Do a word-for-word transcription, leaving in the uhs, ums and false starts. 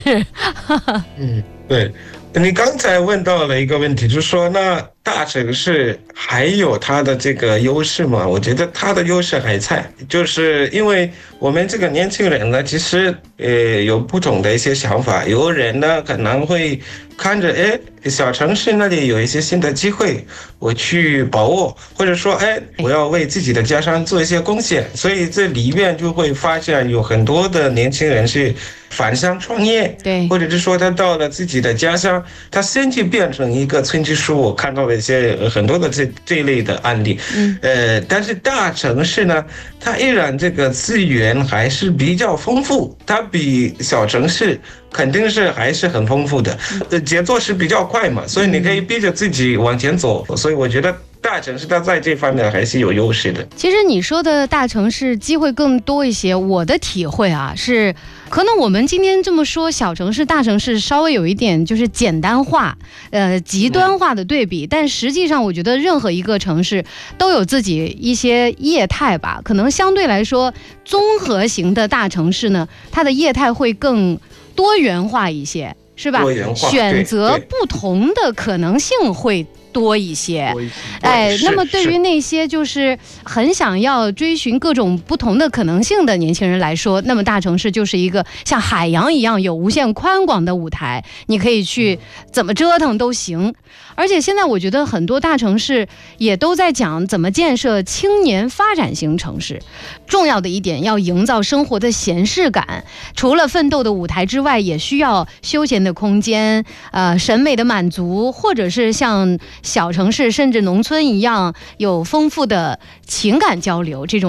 嗯，对。你刚才问到了一个问题，就是说，那大城市还有它的这个优势吗？我觉得它的优势还在，就是因为我们这个年轻人呢，其实呃有不同的一些想法，有人呢可能会看着，哎，小城市那里有一些新的机会，我去把握，或者说，哎，我要为自己的家乡做一些贡献，所以这里面就会发现有很多的年轻人是返乡创业， 对， 或者是说他到了自己的家乡，他先去变成一个村支书。我看到了一些呃很多的这这一类的案例， 嗯， 呃，但是大城市呢，它依然这个资源还是比较丰富，它比小城市肯定是还是很丰富的，呃，节奏是比较快嘛，所以你可以逼着自己往前走，所以我觉得大城市它在这方面还是有优势的。 其实你说的大城市机会更多一些，我的体会啊是，可能我们今天这么说小城市、大城市稍微有一点就是简单化、呃极端化的对比，但实际上我觉得任何一个城市都有自己一些业态吧，可能相对来说综合型的大城市呢，它的业态会更多元化一些，是吧？ 多元化， 选择不同的可能性会多一些，哎，那么对于那些就是很想要追寻各种不同的可能性的年轻人来说，那么大城市就是一个像海洋一样有无限宽广的舞台，你可以去怎么折腾都行。而且现在我觉得很多大城市也都在讲怎么建设青年发展型城市，重要的一点要营造生活的闲适感，除了奋斗的舞台之外，也需要休闲的空间，呃，审美的满足，或者是像小城市甚至农村一样有丰富的情感交流，这种